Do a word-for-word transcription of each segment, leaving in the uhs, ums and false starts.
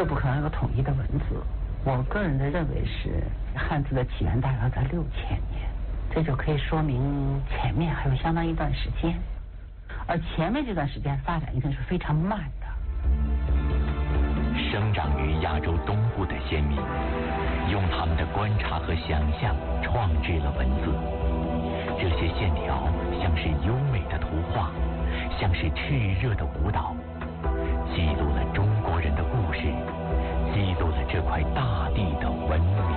是不可能有统一的文字。我个人的认为是汉字的起源大概在六千年，这就可以说明前面还有相当一段时间，而前面这段时间发展一定是非常慢的。 生长于亚洲东部的先民，用他们的观察和想象创制了文字。这些线条像是优美的图画，像是炽热的舞蹈，记录了中国人的故事，记录了这块大地的文明。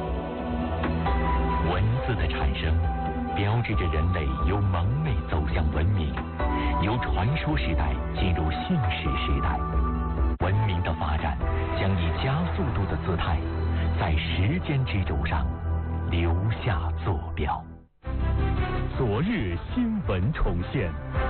文字的产生，标志着人类由蒙昧走向文明，由传说时代进入信史时代。文明的发展将以加速度的姿态，在时间之轴上留下坐标。 昨日新闻重现。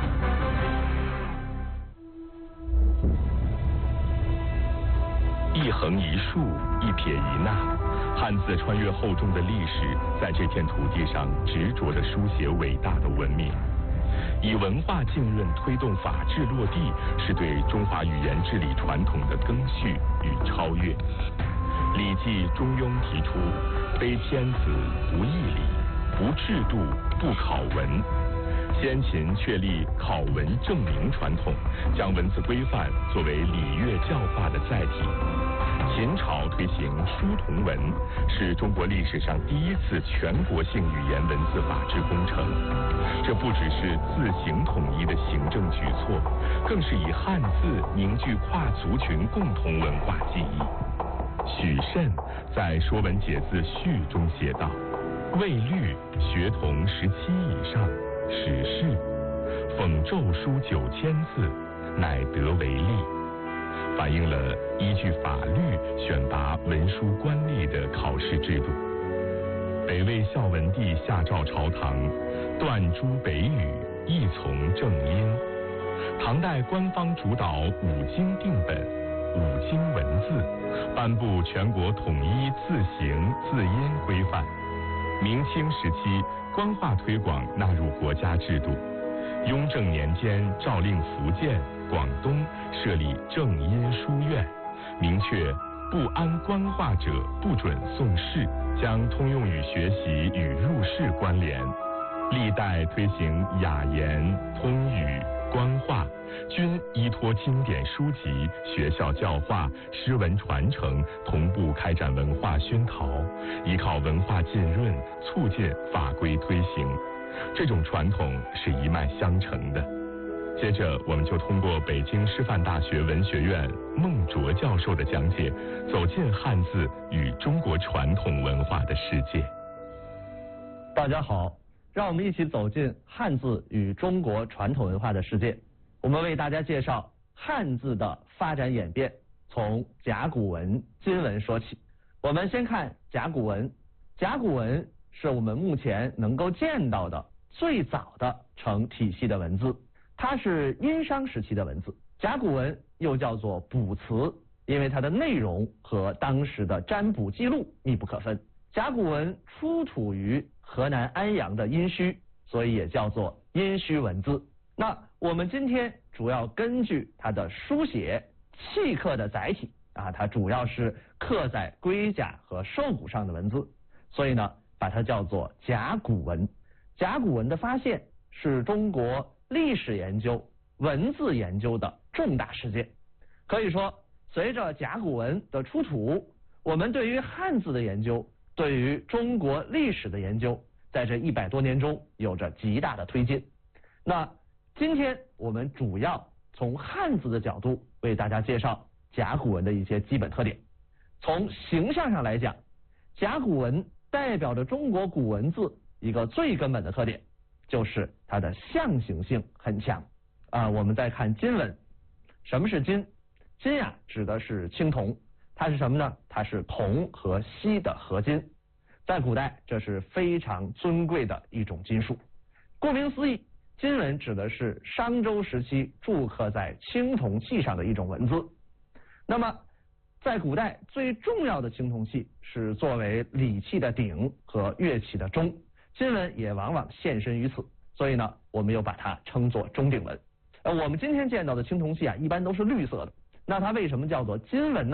一横一竖，一撇一捺，汉字穿越厚重的历史，在这片土地上执着地书写伟大的文明。以文化浸润推动法治落地，是对中华语言治理传统的更续与超越。《礼记·中庸》提出“非天子不义礼，不制度不考文”。先秦确立考文正名传统，将文字规范作为礼乐教化的载体。秦朝推行书同文，是中国历史上第一次全国性语言文字法制工程。这不只是字形统一的行政举措，更是以汉字凝聚跨族群共同文化记忆。许慎在《说文解字序》中写道：“魏律学童十七以上，始仕，讽咒书九千字，乃得为例。”反映了依据法律选拔文书官吏的考试制度。北魏孝文帝下诏朝堂，断诸北语，亦从正音。唐代官方主导五经定本、五经文字，颁布全国统一字形字音规范。明清时期，官话推广纳入国家制度。雍正年间诏令福建、广东设立正音书院，明确不谙官话者不准诵试，将通用语学习与入仕关联。历代推行雅言、通语、官话，均依托经典书籍、学校教化、诗文传承，同步开展文化熏陶，依靠文化浸润，促进法规推行。这种传统是一脉相承的。接着，我们就通过北京师范大学文学院孟卓教授的讲解，走进汉字与中国传统文化的世界。 大家好，让我们一起走进汉字与中国传统文化的世界。我们为大家介绍汉字的发展演变，从甲骨文、金文说起。我们先看甲骨文。甲骨文是我们目前能够见到的最早的成体系的文字，它是殷商时期的文字。甲骨文又叫做卜辞，因为它的内容和当时的占卜记录密不可分。甲骨文出土于河南安阳的殷墟，所以也叫做殷墟文字。那我们今天主要根据它的书写契刻的载体啊，它主要是刻在龟甲和兽骨上的文字，所以呢把它叫做甲骨文。甲骨文的发现是中国历史研究、文字研究的重大事件。可以说，随着甲骨文的出土，我们对于汉字的研究，对于中国历史的研究，在这一百多年中有着极大的推进。那今天我们主要从汉字的角度为大家介绍甲骨文的一些基本特点。从形象上来讲，甲骨文代表着中国古文字一个最根本的特点，就是它的象形性很强啊。我们再看金文，什么是金？金呀、啊，指的是青铜，它是什么呢？它是铜和锡的合金，在古代这是非常尊贵的一种金属。顾名思义，金文指的是商周时期铸刻在青铜器上的一种文字。那么在古代最重要的青铜器是作为礼器的鼎和乐器的钟，金文也往往现身于此，所以呢我们又把它称作钟鼎文。呃，我们今天见到的青铜器啊，一般都是绿色的，那它为什么叫做金文呢？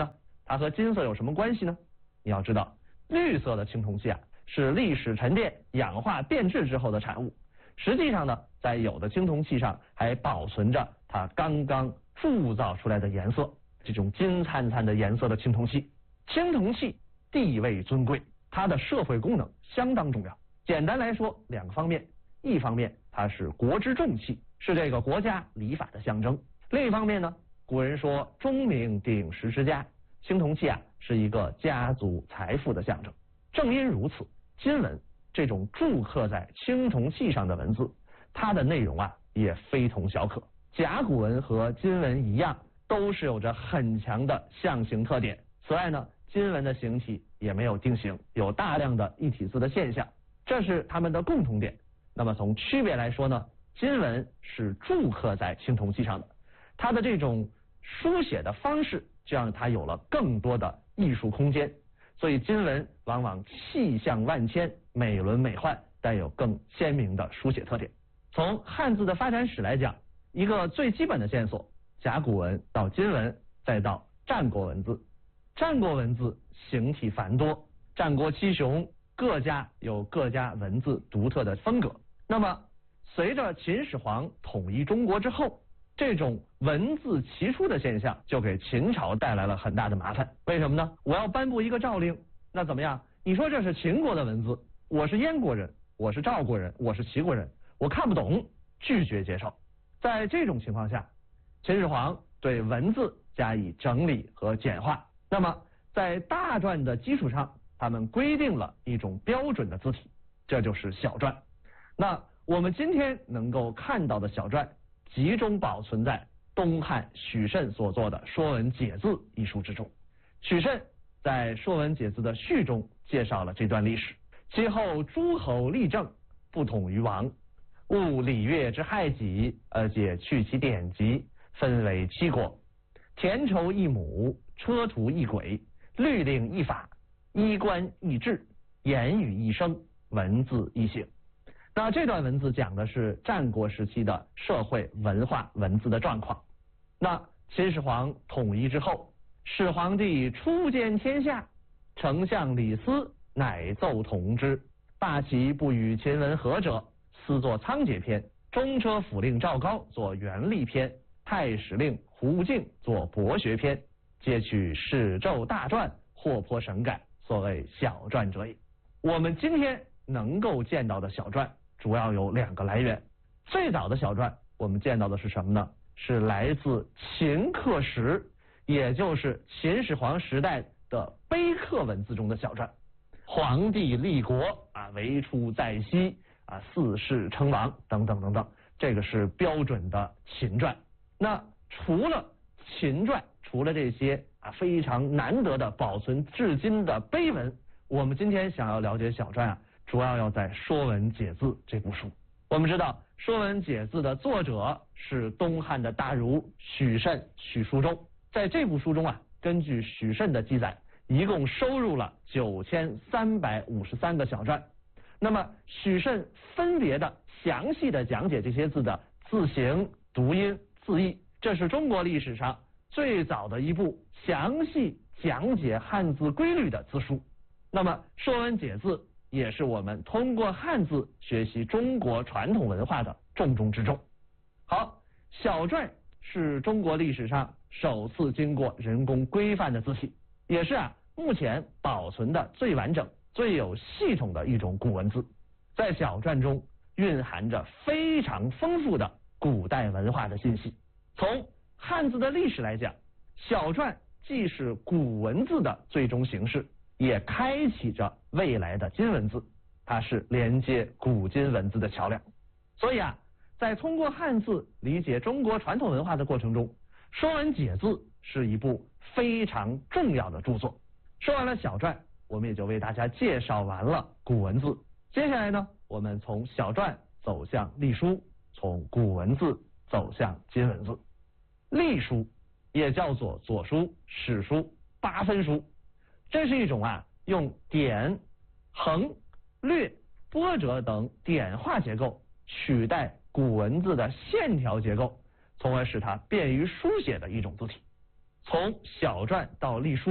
它和金色有什么关系呢？你要知道，绿色的青铜器啊，是历史沉淀、氧化变质之后的产物。实际上呢，在有的青铜器上还保存着它刚刚铸造出来的颜色，这种金灿灿的颜色的青铜器。青铜器地位尊贵，它的社会功能相当重要。简单来说，两个方面，一方面它是国之重器，是这个国家礼法的象征；另一方面呢，古人说钟鸣鼎食之家，青铜器啊是一个家族财富的象征。正因如此，金文这种铸刻在青铜器上的文字，它的内容啊也非同小可。甲骨文和金文一样，都是有着很强的象形特点。此外呢，金文的形体也没有定型，有大量的异体字的现象，这是它们的共同点。那么从区别来说呢，金文是铸刻在青铜器上的，它的这种书写的方式就让它有了更多的艺术空间，所以金文往往气象万千，美轮美奂，带有更鲜明的书写特点。从汉字的发展史来讲，一个最基本的线索，甲骨文到金文，再到战国文字。战国文字形体繁多，战国七雄各家有各家文字独特的风格。那么随着秦始皇统一中国之后，这种文字齐出的现象就给秦朝带来了很大的麻烦。为什么呢？我要颁布一个诏令，那怎么样？你说这是秦国的文字，我是燕国人，我是赵国人，我是齐国人，我看不懂，拒绝接受。在这种情况下，秦始皇对文字加以整理和简化。那么在大篆的基础上，他们规定了一种标准的字体，这就是小篆。那我们今天能够看到的小篆，集中保存在东汉许慎所作的《说文解字》一书之中。许慎在《说文解字》的序中介绍了这段历史。其后诸侯立政，不统于王，务礼乐之害己，而解去其典籍，分为七国，田畴一亩，车途一轨，律令一法，衣冠一制，言语一声，文字一形。那这段文字讲的是战国时期的社会文化文字的状况。那秦始皇统一之后，始皇帝初见天下，丞相李斯乃奏统之，罢其不与秦文合者，私作仓颉篇，中车府令赵高作元历篇，太史令胡敬作博学篇，皆取史咒大篆，或颇省改，所谓小篆者也。我们今天能够见到的小篆主要有两个来源。最早的小篆我们见到的是什么呢？是来自秦刻石，也就是秦始皇时代的碑刻文字中的小篆。皇帝立国啊，为出在西啊，四世称王等等等等，这个是标准的秦篆。那除了秦篆，除了这些啊非常难得的保存至今的碑文，我们今天想要了解小篆啊，主要要在《说文解字》这部书。我们知道《说文解字》的作者是东汉的大儒许慎许叔中，在这部书中啊，根据许慎的记载，一共收入了九千三百五十三个小篆。那么许慎分别的详细的讲解这些字的字形、读音、字义，这是中国历史上最早的一部详细讲解汉字规律的字书。那么《说文解字》也是我们通过汉字学习中国传统文化的重中之重。好，小篆是中国历史上首次经过人工规范的字体，也是啊目前保存的最完整、最有系统的一种古文字。在小篆中蕴含着非常丰富的古代文化的信息。从汉字的历史来讲，小篆既是古文字的最终形式，也开启着未来的金文字，它是连接古今文字的桥梁。所以啊，在通过汉字理解中国传统文化的过程中，《说文解字》是一部非常重要的著作。说完了小篆，我们也就为大家介绍完了古文字。接下来呢，我们从小篆走向隶书，从古文字走向金文字。隶书也叫做左书、史书、八分书，这是一种啊用点、横、略、波折等点画结构取代古文字的线条结构，从而使它便于书写的一种字体。从小篆到隶书，